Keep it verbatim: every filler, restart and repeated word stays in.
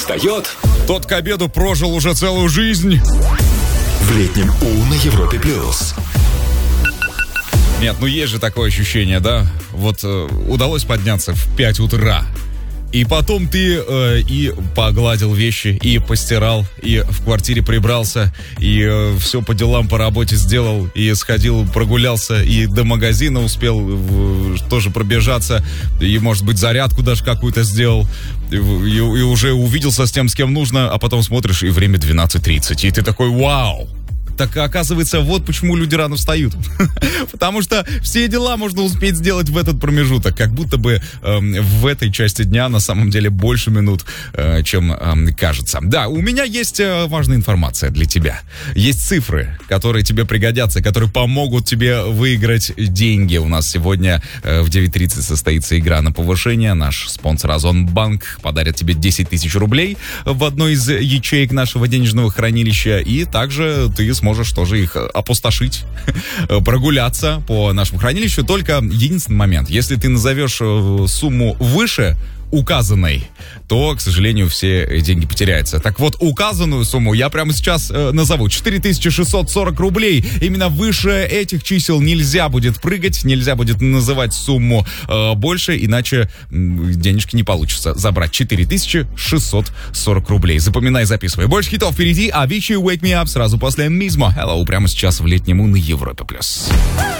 встает, тот к обеду прожил уже целую жизнь. В летнем У на Европе плюс. Нет, ну есть же такое ощущение, да? Вот э, удалось подняться в пять утра. И потом ты э, и погладил вещи, и постирал, и в квартире прибрался, и э, все по делам, по работе сделал, и сходил, прогулялся, и до магазина успел э, тоже пробежаться, и, может быть, зарядку даже какую-то сделал, и, и, и уже увиделся с тем, с кем нужно, а потом смотришь, и время двенадцать тридцать, и ты такой: вау! Так оказывается, вот почему люди рано встают. Потому что все дела можно успеть сделать в этот промежуток. Как будто бы э, в этой части дня на самом деле больше минут, э, чем э, кажется. Да, у меня есть э, важная информация для тебя. Есть цифры, которые тебе пригодятся, которые помогут тебе выиграть деньги. У нас сегодня э, в девять тридцать состоится игра на повышение. Наш спонсор Озонбанк подарит тебе десять тысяч рублей в одной из ячеек нашего денежного хранилища. И также ты сможешь можешь тоже их опустошить, прогуляться по нашему хранилищу. Только единственный момент: если ты назовешь сумму выше указанной, то, к сожалению, все деньги потеряются. Так вот, указанную сумму я прямо сейчас э, назову. четыре тысячи шестьсот сорок рублей. Именно выше этих чисел нельзя будет прыгать, нельзя будет называть сумму э, больше, иначе э, денежки не получится забрать. четыре тысячи шестьсот сорок рублей. Запоминай, записывай. Больше хитов впереди. Avicii Wake Me Up сразу после Мизмо. Hello, прямо сейчас в летнем У на Европе+.